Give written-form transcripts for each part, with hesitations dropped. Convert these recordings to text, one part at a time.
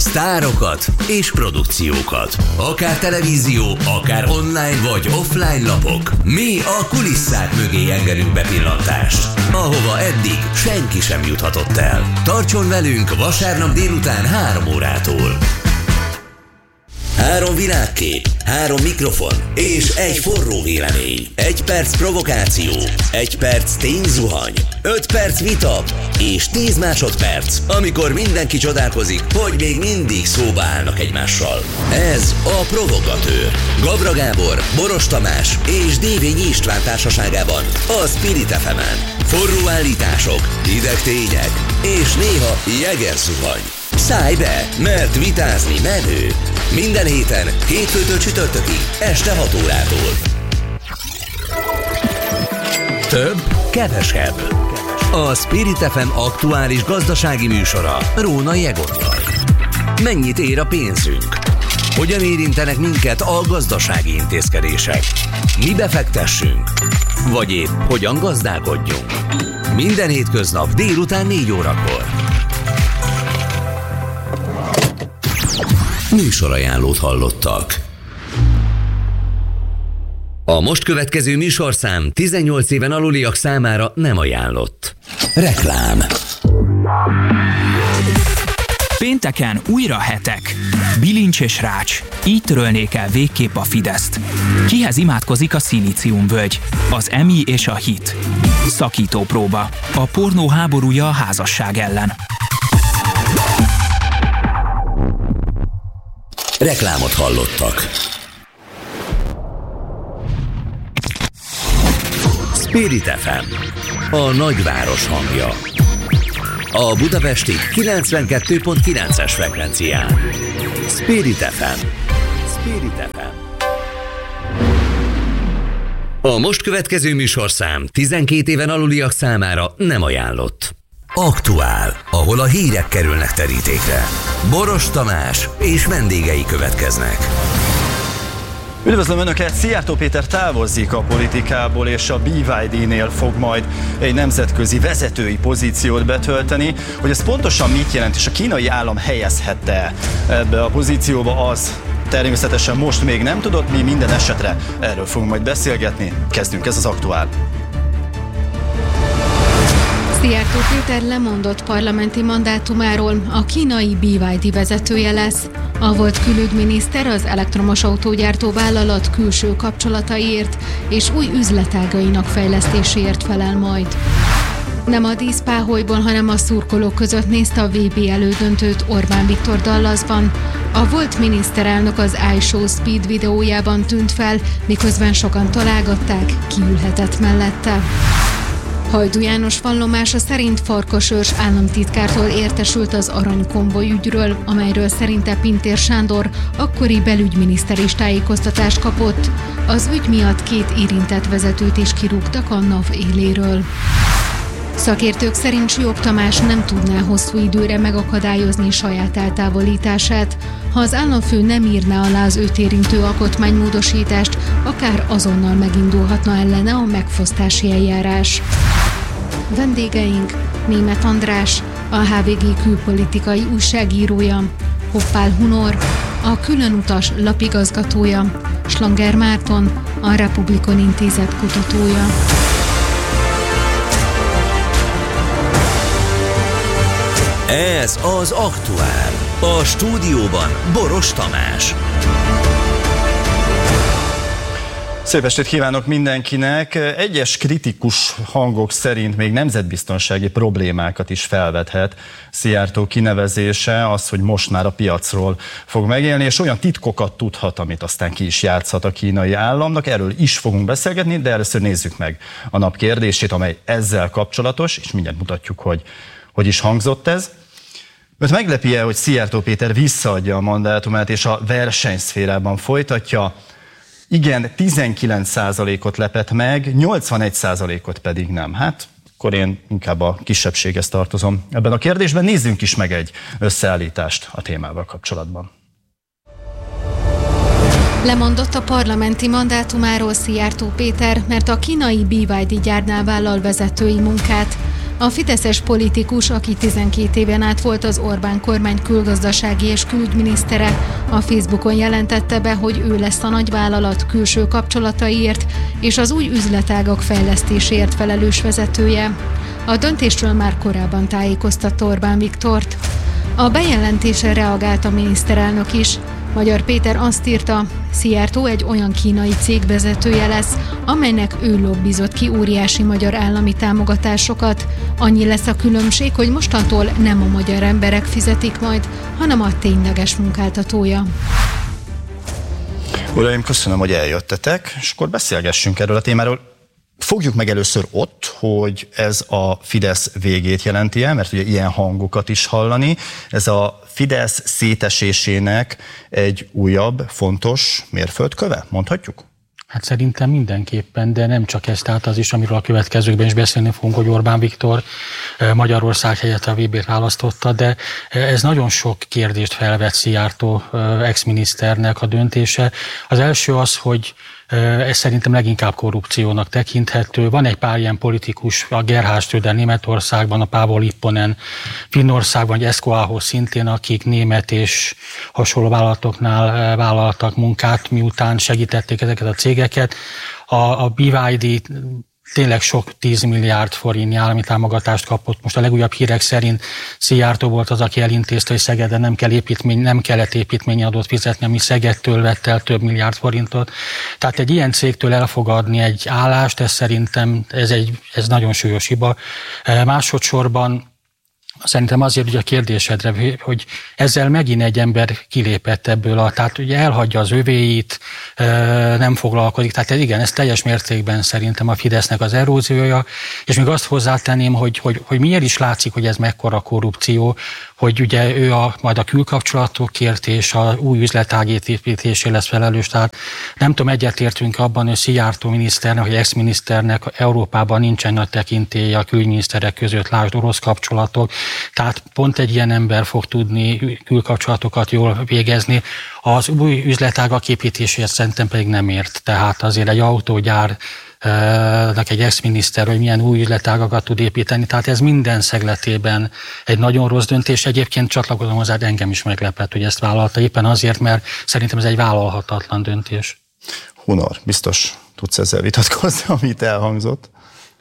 sztárokat és produkciókat. Akár televízió, akár online vagy offline lapok. Mi a kulisszák mögé engedünk bepillantást, ahova eddig senki sem juthatott el. Tartson velünk vasárnap délután 3 órától. 3 világkép, 3 mikrofon és egy forró vélemény. 1 perc provokáció, 1 perc tényzuhany, 5 perc vita és 10 másodperc, amikor mindenki csodálkozik, hogy még mindig szóba állnak egymással. Ez a Provogatőr. Gabra Gábor, Boros Tamás és Dévényi István társaságában a Spirit FM-en. Forró állítások, hideg tények és néha jegerzuhany. Szállj be, mert vitázni menő. Minden héten, hétfőtől csütörtökig, este 6 órától. Több, kevesebb. A Spirit FM aktuális gazdasági műsora Rónai Egonnal. Mennyit ér a pénzünk? Hogyan érintenek minket a gazdasági intézkedések? Mi befektessünk? Vagy épp hogyan gazdálkodjunk? Minden hétköznap délután 4 órakor. Műsorajánlót hallottak. A most következő műsorszám 18 éven aluliak számára nem ajánlott. Reklám. Pénteken újra hetek. Bilincs és rács. Így törölnék el végképp a Fideszt. Kihez imádkozik a szilíciumvölgy? Az EMI és a HIT. Szakítópróba. A pornó háborúja a házasság ellen. Reklámot hallottak. Spirit FM, a nagyváros hangja. A budapesti 92.9-es frekvencián. Spirit FM. Spirit FM. A most következő műsorszám 12 éven aluliak számára nem ajánlott. Aktuál, ahol a hírek kerülnek terítékre. Boros Tamás és vendégei következnek. Üdvözlöm Önöket! Szijjártó Péter távozik a politikából, és a BYD-nél fog majd egy nemzetközi vezetői pozíciót betölteni. Hogy ez pontosan mit jelent, és a kínai állam helyezhette ebbe a pozícióba, az természetesen most még nem tudott, mi minden esetre erről fogunk majd beszélgetni. Kezdünk, ez az Aktuál. Szijjártó Péter lemondott parlamenti mandátumáról, a kínai BYD vezetője lesz. A volt külügyminiszter az elektromos autógyártó vállalat külső kapcsolataiért és új üzletágainak fejlesztéséért felel majd. Nem a díszpáholyból, hanem a szurkolók között nézte a VB elődöntőt Orbán Viktor Dallasban. A volt miniszterelnök az iShow Speed videójában tűnt fel, miközben sokan találgatták, ki ülhetett mellette. Hajdú János vallomása szerint Farkas Őrs államtitkártól értesült az aranykonvoj ügyről, amelyről szerinte Pintér Sándor akkori belügyminiszter is tájékoztatást kapott. Az ügy miatt 2 érintett vezetőt is kirúgtak a NAV éléről. Szakértők szerint Syók Tamás nem tudná hosszú időre megakadályozni saját eltávolítását. Ha az államfő nem írná alá az őt érintő alkotmánymódosítást, akár azonnal megindulhatna ellene a megfosztási eljárás. Vendégeink: Németh András, a HVG külpolitikai újságírója, Hoppál Hunor, a Különutas lapigazgatója, Slanger Márton, a Republikon Intézet kutatója. Ez az Aktuál. A stúdióban Boros Tamás. Szép estét kívánok mindenkinek! Egyes kritikus hangok szerint még nemzetbiztonsági problémákat is felvethet Szijjártó kinevezése, az, hogy most már a piacról fog megélni, és olyan titkokat tudhat, amit aztán ki is játszhat a kínai államnak. Erről is fogunk beszélgetni, de először nézzük meg a nap kérdését, amely ezzel kapcsolatos, és mindjárt mutatjuk, hogy is hangzott ez. Őt meglepi-e, hogy Szijjártó Péter visszaadja a mandátumát, és a versenyszférában folytatja? Igen, 19%-ot lepett meg, 81%-ot pedig nem. Hát, akkor én inkább a kisebbséghez tartozom ebben a kérdésben. Nézzünk is meg egy összeállítást a témával kapcsolatban. Lemondott a parlamenti mandátumáról Szijjártó Péter, mert a kínai BYD gyárnál vállal vezetői munkát. A fideszes politikus, aki 12 éven át volt az Orbán kormány külgazdasági és külügyminisztere, a Facebookon jelentette be, hogy ő lesz a nagyvállalat külső kapcsolataiért és az új üzletágak fejlesztéséért felelős vezetője. A döntésről már korábban tájékoztatta Orbán Viktort. A bejelentésre reagált a miniszterelnök is. Magyar Péter azt írta, Szijjártó egy olyan kínai cég vezetője lesz, amelynek ő lobbizott ki óriási magyar állami támogatásokat. Annyi lesz a különbség, hogy mostantól nem a magyar emberek fizetik majd, hanem a tényleges munkáltatója. Uraim, köszönöm, hogy eljöttetek, és akkor beszélgessünk erről a témáról. Fogjuk meg először ott, hogy ez a Fidesz végét jelenti-e, mert ugye ilyen hangokat is hallani. Ez a Fidesz szétesésének egy újabb, fontos mérföldköve, mondhatjuk? Hát szerintem mindenképpen, de nem csak ez, tehát az is, amiről a következőkben is beszélni fogunk, hogy Orbán Viktor Magyarország helyett a VB-t választotta, de ez nagyon sok kérdést felvet Szijjártó ex-miniszternek a döntése. Az első az, hogy ez szerintem leginkább korrupciónak tekinthető. Van egy pár ilyen politikus, a Gerhard Schröder Németországban, a Paavo Lipponen Finnországban, vagy Esko Aho szintén, akik német és hasonló vállalatoknál vállaltak munkát, miután segítették ezeket a cégeket. A BYD tényleg sok 10 milliárd forintnyi állami támogatást kapott. Most a legújabb hírek szerint Szijjártó volt az, aki elintézte, hogy Szegeden nem kellett építményi adót fizetni, ami Szegedtől vett el több milliárd forintot. Tehát egy ilyen cégtől elfogadni egy állást, ez szerintem ez nagyon súlyos hiba. Másodszorban szerintem azért ugye a kérdésedre, hogy ezzel megint egy ember kilépett ebből, tehát ugye elhagyja az övéit, nem foglalkozik, tehát igen, ez teljes mértékben szerintem a Fidesznek az eróziója, és még azt hozzátenném, hogy miért is látszik, hogy ez mekkora korrupció, hogy ugye ő majd a külkapcsolatokért és a új üzletág építésé lesz felelős, tehát nem tudom, egyetértünk abban, hogy Szijjártó miniszternek, vagy ex-miniszternek Európában nincsen nagy tekintélye a külügyminiszterek között, lásd orosz kapcsolatok, tehát pont egy ilyen ember fog tudni külkapcsolatokat jól végezni. Az új üzletágak építéséhez szerintem pedig nem ért, tehát azért egy autógyár egy ex-miniszter, hogy milyen új üzletágakat tud építeni, tehát ez minden szegletében egy nagyon rossz döntés. Egyébként csatlakozom hozzá, engem is meglepett, hogy ezt vállalta, éppen azért, mert szerintem ez egy vállalhatatlan döntés. Hunor, biztos tudsz ezzel vitatkozni, amit elhangzott?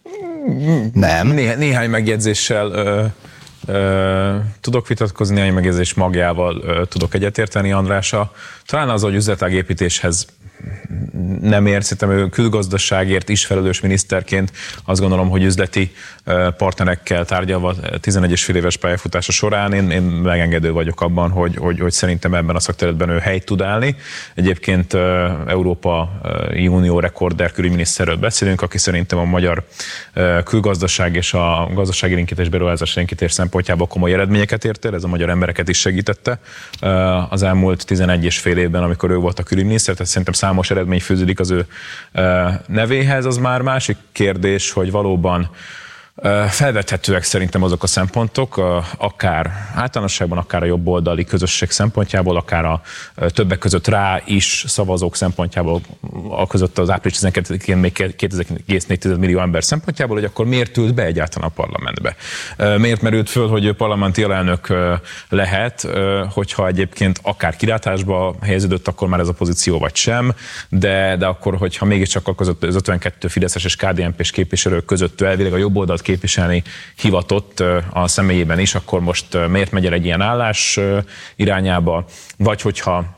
Nem. Néhány megjegyzéssel tudok vitatkozni, néhány megjegyzés magjával tudok egyetérteni Andrással. Talán az, hogy üzletágépítéshez nem ért, szerintem ő külgazdaságért is felelős miniszterként, azt gondolom, hogy üzleti partnerekkel tárgyalva 11,5 éves pályafutása során én megengedő vagyok abban, hogy szerintem ebben a szakterületben ő helyt tud állni. Egyébként Európai Unió rekorder külügyminiszterről beszélünk, aki szerintem a magyar külgazdaság és a gazdasági élénkítés, beruházás élénkítés szempontjából komoly eredményeket ért el, ez a magyar embereket is segítette az elmúlt 11,5 évben, amikor ő volt a külügyminiszter, tehát szerintem számos eredmény fűződik az ő nevéhez. Az már másik kérdés, hogy valóban felvethetőek szerintem azok a szempontok, akár általánosságban, akár a jobboldali közösség szempontjából, akár a többek között rá is szavazók szempontjából, a között az április 12-én még 2,4 millió ember szempontjából, hogy akkor miért ült be egyáltalán a parlamentbe. Miért merült föl, hogy ő parlamenti alelnök lehet, hogyha egyébként akár kilátásba helyeződött, akkor már ez a pozíció vagy sem, de akkor, hogyha mégiscsak a között az 52 fideszes és KDNP-s képviselők között elvileg a jobboldalt képviselni hivatott a személyében is, akkor most miért megy el egy ilyen állás irányába, vagy hogyha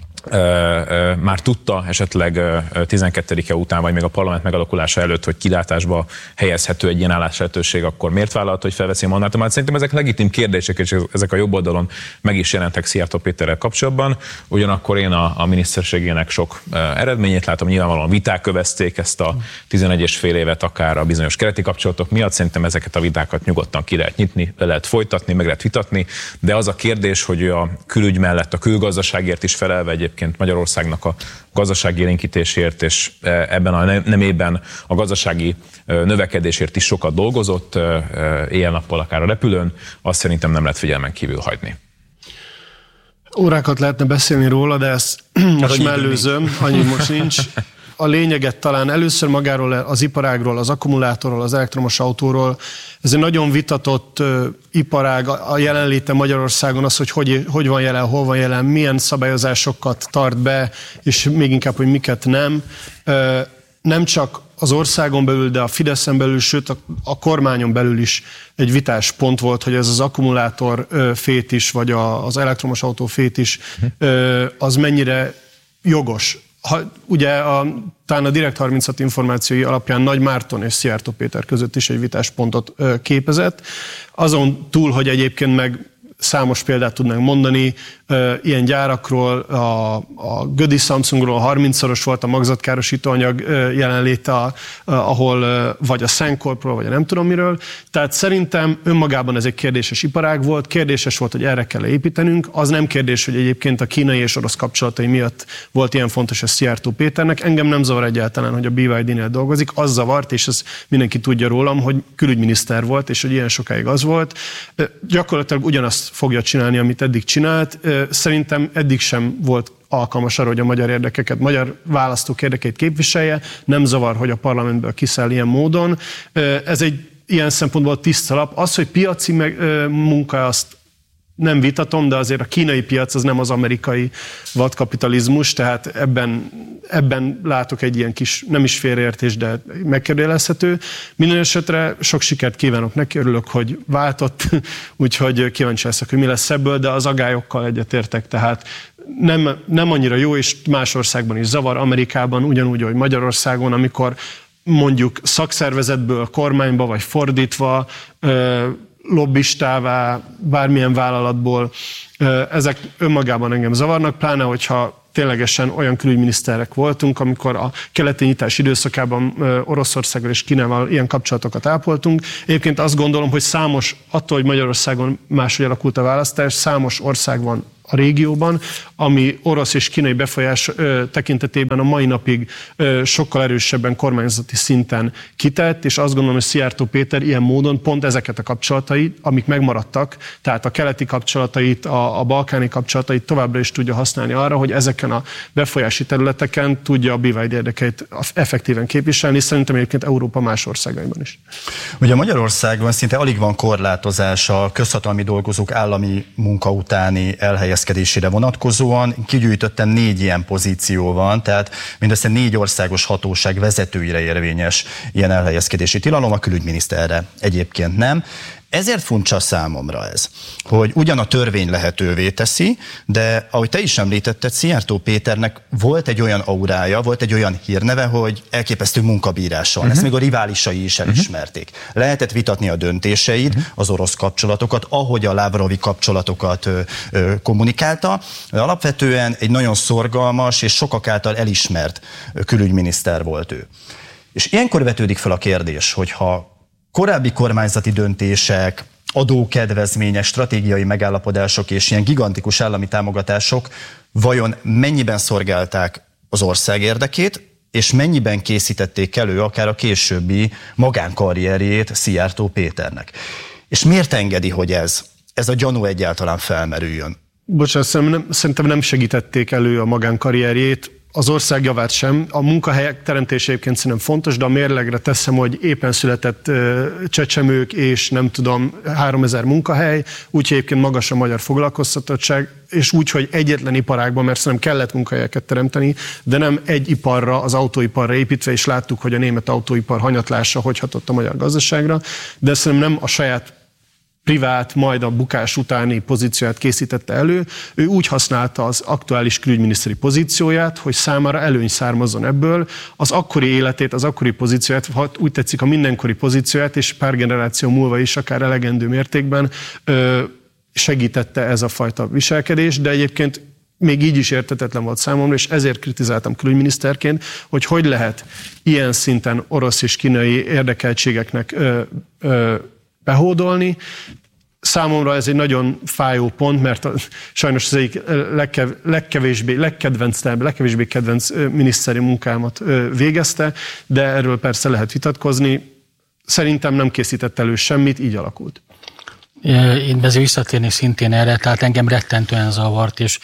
már tudta esetleg 12-e után, vagy még a parlament megalakulása előtt, hogy kilátásba helyezhető egy ilyen állás lehetőség, akkor miért vállalta, hogy felveszi a mandátumát? Szerintem ezek legitim kérdések, és ezek a jobb oldalon meg is jelentek Szijjártó Péterrel kapcsolatban. Ugyanakkor én a miniszterségének sok eredményét látom, nyilvánvalóan viták kövezték ezt a 11,5 évet, akár a bizonyos kereti kapcsolatok miatt. Szerintem ezeket a vitákat nyugodtan ki lehet nyitni, le lehet folytatni, meg lehet vitatni, de az a kérdés, hogy a külügy mellett a külgazdaságért is felelve egyébként Magyarországnak a gazdasági élénkítésért, és ebben a nemében a gazdasági növekedésért is sokat dolgozott, éjjel-nappal akár a repülőn, azt szerintem nem lehet figyelmen kívül hagyni. Órákat lehetne beszélni róla, de ezt most mellőzöm, annyi most nincs. a lényeget talán először magáról az iparágról, az akkumulátorról, az elektromos autóról. Ez egy nagyon vitatott iparág, a jelenléte Magyarországon az, hogy van jelen, hol van jelen, milyen szabályozásokat tart be, és még inkább, hogy miket nem. Nem csak az országon belül, de a Fideszen belül, sőt a kormányon belül is egy vitás pont volt, hogy ez az akkumulátor fétis, vagy az elektromos autó fétis, az mennyire jogos. Ugye talán a Direkt 36 információi alapján Nagy Márton és Szijjártó Péter között is egy vitáspontot képezett. Azon túl, hogy egyébként meg számos példát tudnánk mondani, ilyen gyárakról, a Gödi Samsungról 30-szoros volt a magzatkárosítóanyag jelenléte, ahol vagy a Sencorpról, vagy a nem tudom miről. Tehát szerintem önmagában ez egy kérdéses iparág volt, kérdéses volt, hogy erre kell építenünk. Az nem kérdés, hogy egyébként a kínai és orosz kapcsolatai miatt volt ilyen fontos a Szijjártó Péternek. Engem nem zavar egyáltalán, hogy a BYD-nél dolgozik. Az zavart, és ezt mindenki tudja rólam, hogy külügyminiszter volt, és hogy ilyen sokáig az volt. Gyakorlatilag ugyanazt fogja csinálni, amit eddig csinált. Szerintem eddig sem volt alkalmas arra, hogy a magyar érdekeket, magyar választók érdekeit képviselje. Nem zavar, hogy a parlamentből kiszáll ilyen módon. Ez egy ilyen szempontból tiszta lap. Az, hogy piaci munka, azt nem vitatom, de azért a kínai piac az nem az amerikai vadkapitalizmus, tehát ebben látok egy ilyen kis, nem is félreértés, de megkérdőjelezhető. Minden esetre sok sikert kívánok neki, örülök, hogy váltott, úgyhogy kíváncsi leszek, hogy mi lesz ebből, de az agályokkal egyetértek, tehát nem annyira jó, és más országban is zavar, Amerikában ugyanúgy, hogy Magyarországon, amikor mondjuk szakszervezetből kormányba, vagy fordítva, lobbistává, bármilyen vállalatból, ezek önmagában engem zavarnak, pláne hogyha ténylegesen olyan külügyminiszterek voltunk, amikor a keleti nyitás időszakában Oroszországgal és Kínával ilyen kapcsolatokat ápoltunk. Egyébként azt gondolom, hogy attól, hogy Magyarországon máshogy alakult a választás, számos ország van a régióban, ami orosz és kínai befolyás tekintetében a mai napig sokkal erősebben kormányzati szinten kitett, és azt gondolom, hogy Szijjártó Péter ilyen módon pont ezeket a kapcsolatait, amik megmaradtak, tehát a keleti kapcsolatait, a balkáni kapcsolatait továbbra is tudja használni arra, hogy ezeken a befolyási területeken tudja a BYD érdekeit effektíven képviselni, szerintem egyébként Európa más országaiban is. Ugye Magyarországon szinte alig van korlátozás a közhatalmi dolgozók állami munka utáni elhelyezkedésére vonatkozóan. Kigyűjtöttem 4 ilyen pozíció van, tehát mindössze 4 országos hatóság vezetőire érvényes ilyen elhelyezkedési tilalom, a külügyminiszterre egyébként nem. Ezért furcsa számomra ez, hogy ugyan a törvény lehetővé teszi, de ahogy te is említetted, Szijjártó Péternek volt egy olyan aurája, volt egy olyan hírneve, hogy elképesztő munkabírással. Ezt még a riválisai is elismerték. Lehetett vitatni a döntéseit, az orosz kapcsolatokat, ahogy a Lavrovi kapcsolatokat kommunikálta. Alapvetően egy nagyon szorgalmas és sokak által elismert külügyminiszter volt ő. És ilyenkor vetődik fel a kérdés, hogyha korábbi kormányzati döntések, adókedvezmények, stratégiai megállapodások és ilyen gigantikus állami támogatások vajon mennyiben szolgálták az ország érdekét, és mennyiben készítették elő akár a későbbi magánkarrierjét Szijjártó Péternek. És miért engedi, hogy ez a gyanú egyáltalán felmerüljön? Bocsánat, szerintem nem segítették elő a magánkarrierjét, az ország javát sem. A munkahelyek teremtése egyébként szerintem fontos, de a mérlegre teszem, hogy éppen született csecsemők és nem tudom, 3000 munkahely, úgyhogy egyébként magas a magyar foglalkoztatottság, és úgy, hogy egyetlen iparágban, mert szerintem kellett munkahelyeket teremteni, de nem egy iparra, az autóiparra építve, és láttuk, hogy a német autóipar hanyatlása hogy hatott a magyar gazdaságra, de szerintem nem a saját privát, majd a bukás utáni pozícióját készítette elő. Ő úgy használta az aktuális külügyminiszteri pozícióját, hogy számára előny származzon ebből, az akkori életét, az akkori pozícióját, ha úgy tetszik, a mindenkori pozícióját, és pár generáció múlva is akár elegendő mértékben segítette ez a fajta viselkedés, de egyébként még így is érthetetlen volt számomra, és ezért kritizáltam külügyminiszterként, hogy lehet ilyen szinten orosz és kínai érdekeltségeknek behódolni. Számomra ez egy nagyon fájó pont, mert sajnos az egyik legkevésbé kedvenc miniszteri munkámat végezte, de erről persze lehet vitatkozni. Szerintem nem készített elő semmit, így alakult. Én ezért visszatérnék szintén erre, tehát engem rettentően zavart, és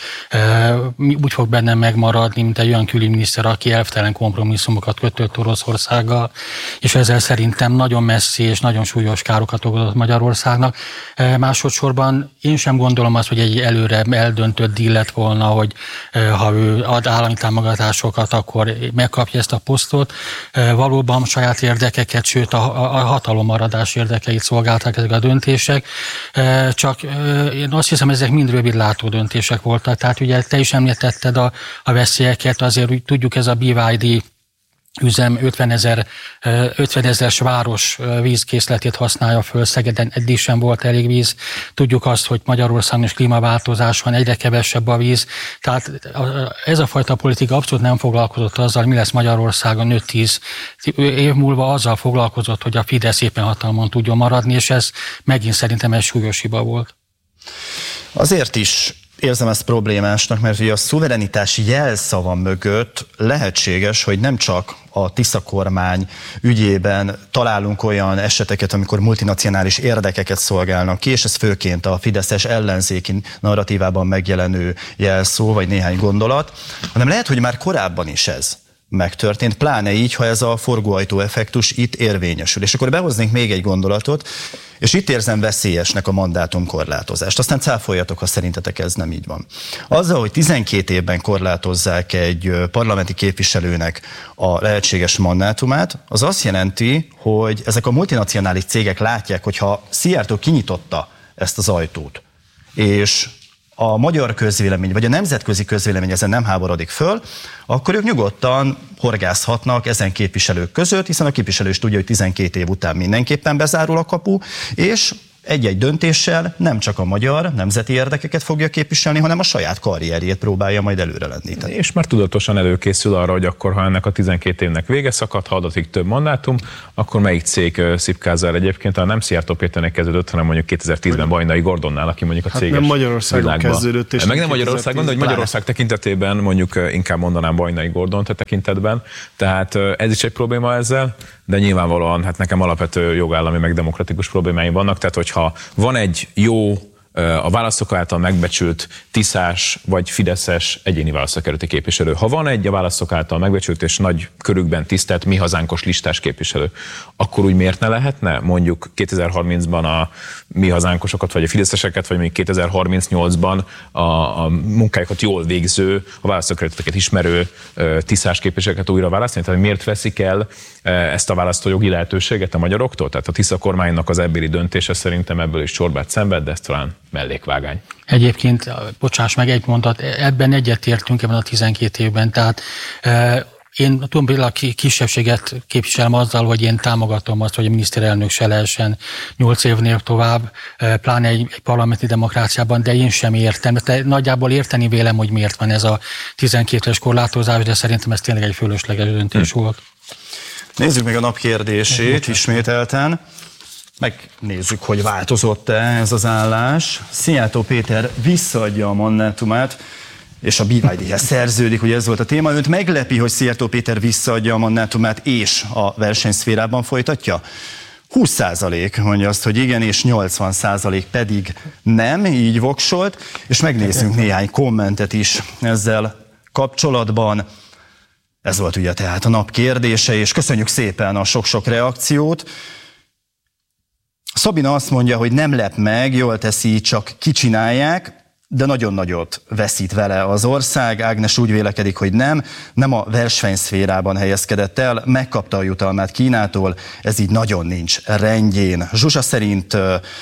úgy fog bennem megmaradni, mint egy olyan külügyminiszter, aki elvtelen kompromisszumokat kötött Oroszországgal, és ezzel szerintem nagyon messzi és nagyon súlyos károkat okozott Magyarországnak. Másodszorban én sem gondolom azt, hogy egy előre eldöntött díj lett volna, hogy ha ő ad állami támogatásokat, akkor megkapja ezt a posztot. Valóban saját érdekeket, sőt a hatalommaradás érdekeit szolgálták ezek a döntések. Csak én azt hiszem, ezek mind rövidlátó döntések voltak. Tehát ugye te is említetted a veszélyeket, azért úgy tudjuk, ez a BYD üzem 50 ezeres város vízkészletét használja föl, Szegeden eddig sem volt elég víz. Tudjuk azt, hogy Magyarországon is klímaváltozás van, egyre kevesebb a víz. Tehát ez a fajta politika abszolút nem foglalkozott azzal, mi lesz Magyarországon 5-10 év múlva, azzal foglalkozott, hogy a Fidesz éppen hatalmon tudjon maradni, és ez megint szerintem egy súlyos hiba volt. Azért is érzem ezt problémásnak, mert ugye a szuverenitás jelszava mögött lehetséges, hogy nem csak a Tisza kormány ügyében találunk olyan eseteket, amikor multinacionális érdekeket szolgálnak ki, és ez főként a fideszes ellenzéki narratívában megjelenő jelszó, vagy néhány gondolat, hanem lehet, hogy már korábban is ez megtörtént, pláne így, ha ez a forgóajtó effektus itt érvényesül. És akkor behoznék még egy gondolatot, és itt érzem veszélyesnek a mandátumkorlátozást. Aztán cáfoljatok, ha szerintetek ez nem így van. Azzal, hogy 12 évben korlátozzák egy parlamenti képviselőnek a lehetséges mandátumát, az azt jelenti, hogy ezek a multinacionális cégek látják, hogy ha Szijjártó kinyitotta ezt az ajtót, és a magyar közvélemény, vagy a nemzetközi közvélemény ezen nem háborodik föl, akkor ők nyugodtan horgászhatnak ezen képviselők között, hiszen a képviselő is tudja, hogy 12 év után mindenképpen bezárul a kapu, és egy-egy döntéssel nem csak a magyar nemzeti érdekeket fogja képviselni, hanem a saját karrierjét próbálja majd előre lendíteni. És már tudatosan előkészül arra, hogy akkor, ha ennek a 12 évnek vége szakad, ha adatik több mandátum, akkor melyik cég szipkázza el egyébként, nem Szijjártó Péternek kezdődött, hanem mondjuk 2010-ben Vajnai Gordonnál, aki mondjuk a céges nem Magyarországon kezdődött. És meg nem Magyarországon, de hogy Magyarország tekintetében mondjuk inkább mondanám Vajnai Gordon tekintetben. Tehát ez is egy probléma ezzel, de nyilvánvalóan hát nekem alapvető jogállami meg demokratikus problémáim vannak, tehát hogyha van egy jó, a választók által megbecsült tiszás vagy fideszes egyéni választókerületi képviselő. Ha van egy a választók által megbecsült és nagy körükben tisztelt mi hazánkos listás képviselő, akkor úgy miért ne lehetne mondjuk 2030-ban a mi hazánkosokat, vagy a fideszeseket, vagy még 2038-ban a munkájukat jól végző, a választókerületeket ismerő tisztás képviselőket újra választani? Tehát miért veszik el ezt a választójogi lehetőséget a magyaroktól? Tehát a Tisza kormánynak az ebbéli döntése szerintem ebből is csorbát szenved, de ez talán mellékvágány. Egyébként, bocsáss meg egy mondat, ebben egyetértünk ebben a 12 évben, tehát én tudom, kisebbséget képviselem azzal, hogy én támogatom azt, hogy a miniszterelnök se lehessen 8 évnél tovább, pláne egy parlamenti demokráciában, de én sem értem. De nagyjából érteni vélem, hogy miért van ez a 12-es korlátozás, de szerintem ez tényleg egy fölösleges döntés volt. Nézzük meg a nap kérdését ismételten. Megnézzük, hogy változott-e ez az állás. Szijjártó Péter visszaadja a mandátumát, és a BYD-hez szerződik, ugye ez volt a téma. Önt meglepi, hogy Szijjártó Péter visszaadja a mandátumát, és a versenyszférában folytatja? 20% mondja azt, hogy igen, és 80% pedig nem, így voksolt, és megnézzünk néhány kommentet is ezzel kapcsolatban. Ez volt ugye tehát a nap kérdése, és köszönjük szépen a sok-sok reakciót. Szabina azt mondja, hogy nem lep meg, jól teszi, csak kicsinálják, de nagyon nagyot veszít vele az ország. Ágnes úgy vélekedik, hogy nem a versenyszférában helyezkedett el, megkapta a jutalmát Kínától, ez így nagyon nincs rendjén. Zsuzsa szerint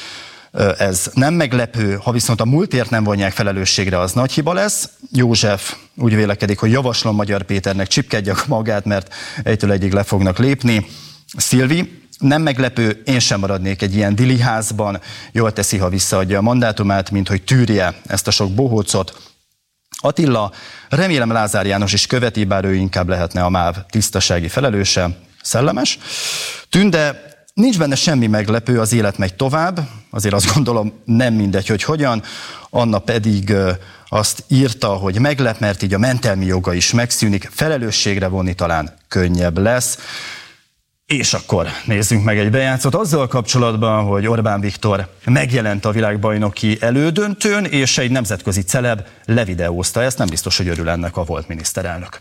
ez nem meglepő, ha viszont a múltért nem vonják felelősségre, az nagy hiba lesz. József úgy vélekedik, hogy javaslom Magyar Péternek, csipkedjek magát, mert egytől egyig le fognak lépni. Szilvi, nem meglepő, én sem maradnék egy ilyen diliházban, jól teszi, ha visszaadja a mandátumát, mint hogy tűrje ezt a sok bohócot. Attila, remélem Lázár János is követi, bár ő inkább lehetne a MÁV tisztasági felelőse, szellemes. Tünde, nincs benne semmi meglepő, az élet megy tovább, azért azt gondolom nem mindegy, hogy hogyan. Anna pedig azt írta, hogy meglep, mert így a mentelmi joga is megszűnik, felelősségre vonni talán könnyebb lesz. És akkor nézzünk meg egy bejátszót azzal kapcsolatban, hogy Orbán Viktor megjelent a világbajnoki elődöntőn, és egy nemzetközi celeb levideózta ezt, nem biztos, hogy örül ennek a volt miniszterelnök.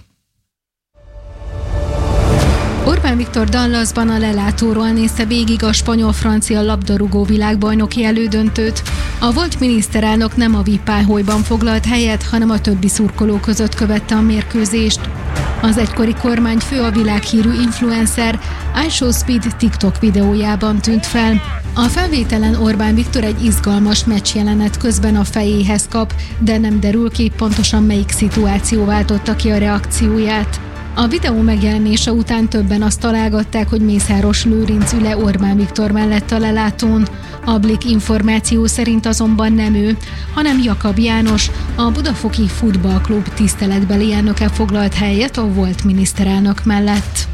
Orbán Viktor Dallasban a lelátóról nézte végig a spanyol-francia labdarúgó világbajnoki elődöntőt. A volt miniszterelnök nem a VIP páholyban foglalt helyet, hanem a többi szurkoló között követte a mérkőzést. Az egykori kormányfő a világhírű influencer iShowSpeed TikTok videójában tűnt fel. A felvételen Orbán Viktor egy izgalmas meccsjelenet közben a fejéhez kap, de nem derül ki pontosan melyik szituáció váltotta ki a reakcióját. A videó megjelenése után többen azt találgatták, hogy Mészáros Lőrinc ül-e Orbán Viktor mellett a lelátón. A Blik információ szerint azonban nem ő, hanem Jakab János, a Budafoki Futballklub tiszteletbeli elnöke foglalt helyet a volt miniszterelnök mellett.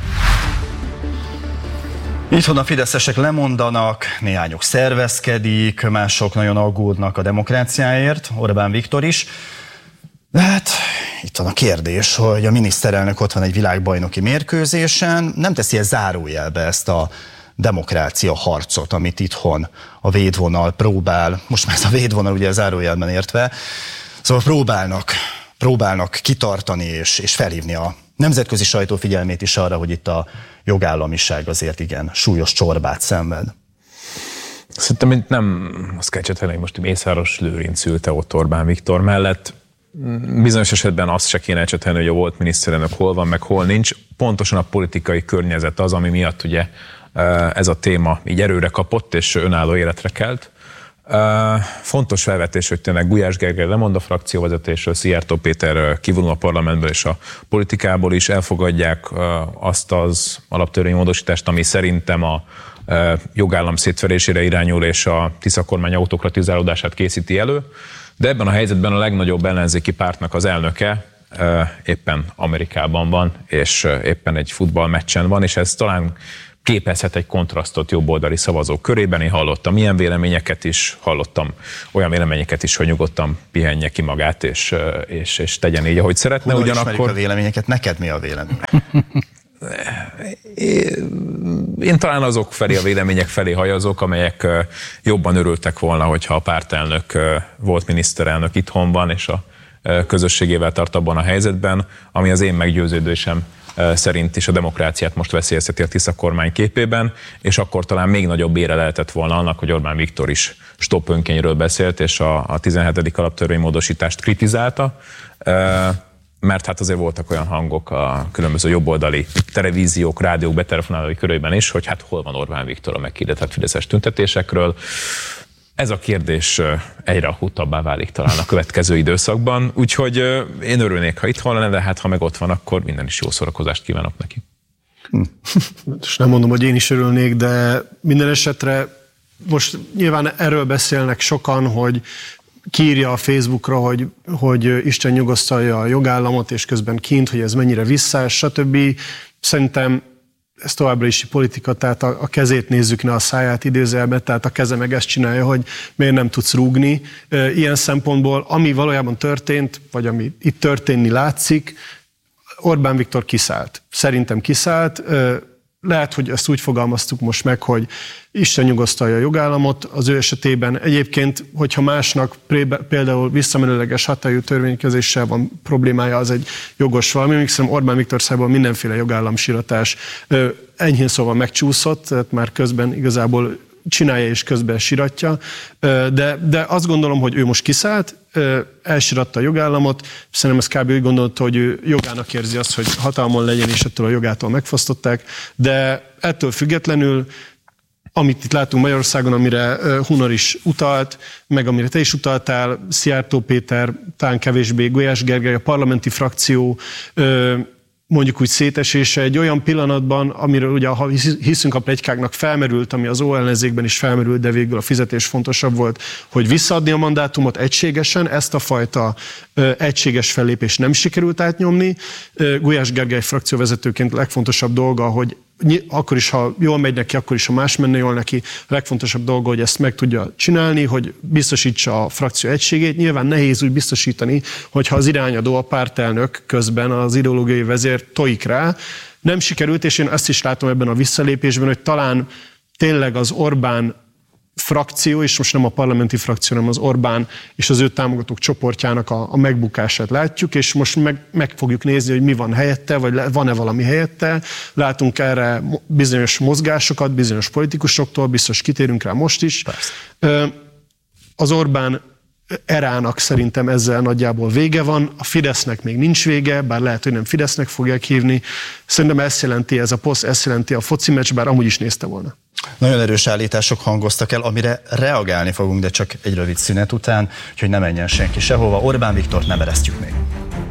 Itthon a fideszesek lemondanak, néhányuk szervezkedik, mások nagyon aggódnak a demokráciáért, Orbán Viktor is. De hát itt van a kérdés, hogy a miniszterelnök ott van egy világbajnoki mérkőzésen, nem teszi zárójelbe ezt a demokrácia harcot, amit itthon a védvonal próbál, most már ez a védvonal ugye zárójelben értve, szóval próbálnak kitartani és felhívni a nemzetközi sajtó figyelmét is arra, hogy itt a jogállamiság azért igen súlyos csorbát szenved. Szerintem itt nem azt kell csinálni, hogy most Mészáros Lőrinc ülte ott Orbán Viktor mellett. Bizonyos esetben azt se kéne ecsetelni, hogy a volt miniszterelnök hol van, meg hol nincs. Pontosan a politikai környezet az, ami miatt ugye ez a téma így erőre kapott, és önálló életre kelt. Fontos felvetés, hogy tényleg Gulyás Gergely lemond a frakcióvezetésről, Szijjártó Péter kivonul a parlamentből és a politikából is, elfogadják azt az alaptörvénymódosítást, ami szerintem a jogállam szétverésére irányul, és a Tisza kormány autokratizálódását készíti elő. De ebben a helyzetben a legnagyobb ellenzéki pártnak az elnöke éppen Amerikában van, és éppen egy futballmeccsen van, és ez talán képezhet egy kontrasztot jobboldali szavazók körében. Én hallottam ilyen véleményeket is, hallottam olyan véleményeket is, hogy nyugodtan pihenje ki magát, és tegyen így, ahogy szeretne. Hol ismerik a véleményeket? Neked mi a vélemény? Én talán azok felé, a vélemények felé hajazok, amelyek jobban örültek volna, hogyha a pártelnök, volt miniszterelnök itthon van, és a közösségével tart abban a helyzetben, ami az én meggyőződésem szerint is a demokráciát most veszélyezteti a Tisza kormány képében, és akkor talán még nagyobb ére lehetett volna annak, hogy Orbán Viktor is stop önkényről beszélt, és a 17. alaptörvénymódosítást kritizálta, mert hát azért voltak olyan hangok a különböző jobboldali televíziók, rádiók betelefonálói körében is, hogy hát hol van Orbán Viktor a meghirdetett fideszes tüntetésekről. Ez a kérdés egyre akutabbá válik talán a következő időszakban, úgyhogy én örülnék, ha itthon lenne, de hát ha meg ott van, akkor minden is jó szórakozást kívánok neki. És nem mondom, hogy én is örülnék, de minden esetre most nyilván erről beszélnek sokan, hogy kiírja a Facebookra, hogy Isten nyugosztalja a jogállamot, és közben kint, hogy ez mennyire visszás, stb. Szerintem ez továbbra is politika, tehát a kezét nézzük, ne a száját idézelbe, tehát a keze meg ezt csinálja, hogy miért nem tudsz rúgni. Ilyen szempontból, ami valójában történt, vagy ami itt történni látszik, Orbán Viktor kiszállt. Szerintem kiszállt. Lehet, hogy ezt úgy fogalmaztuk most meg, hogy Isten nyugosztalja a jogállamot. Az ő esetében egyébként, hogyha másnak például visszamenőleges hatályú törvénykezéssel van problémája, az egy jogos valami. Még szerintem Orbán Viktor szájából mindenféle jogállamsiratás enyhén szóval megcsúszott, tehát már közben igazából csinálja és közben siratja, de azt gondolom, hogy ő most kiszállt, elsiratta a jogállamot, szerintem ez kb. Úgy gondolta, hogy ő jogának érzi azt, hogy hatalmon legyen, és ettől a jogától megfosztották, de ettől függetlenül, amit itt látunk Magyarországon, amire Hunor is utalt, meg amire te is utaltál, Szijjártó Péter, talán kevésbé Gulyás Gergely, a parlamenti frakció, mondjuk úgy szétesése egy olyan pillanatban, amiről ugye, ha hiszünk a pletykáknak, felmerült, ami az ellenzékben is felmerült, de végül a fizetés fontosabb volt, hogy visszaadni a mandátumot egységesen, ezt a fajta egységes fellépést nem sikerült átnyomni. Gulyás Gergely frakcióvezetőként legfontosabb dolga, hogy akkor is, ha jól megy neki, akkor is, ha más menne jól neki. A legfontosabb dolga, hogy ezt meg tudja csinálni, hogy biztosítsa a frakció egységét. Nyilván nehéz úgy biztosítani, hogyha az irányadó, a pártelnök közben az ideológiai vezér tojik rá. Nem sikerült, és én azt is látom ebben a visszalépésben, hogy talán tényleg az Orbán frakció, és most nem a parlamenti frakció, hanem az Orbán és az ő támogatók csoportjának a megbukását látjuk, és most meg fogjuk nézni, hogy mi van helyette, vagy van-e valami helyette. Látunk erre bizonyos mozgásokat, bizonyos politikusoktól, biztos kitérünk rá most is. Persze. Az Orbán erának szerintem ezzel nagyjából vége van, a Fidesznek még nincs vége, bár lehet, hogy nem Fidesznek fogják hívni. Szerintem ezt jelenti ez a poszt, ezt jelenti a foci meccs, bár amúgy is nézte volna. Nagyon erős állítások hangoztak el, amire reagálni fogunk, de csak egy rövid szünet után, úgyhogy ne menjen senki sehova. Orbán Viktort nem eresztjük még.